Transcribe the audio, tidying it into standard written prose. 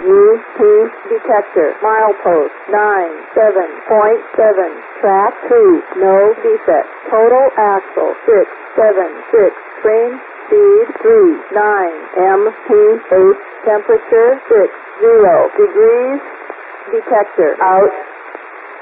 UP detector. Milepost 97.7. Track 2. No defect. Total axle 676. Train speed 39 mph. Temperature 60 degrees. Detector out.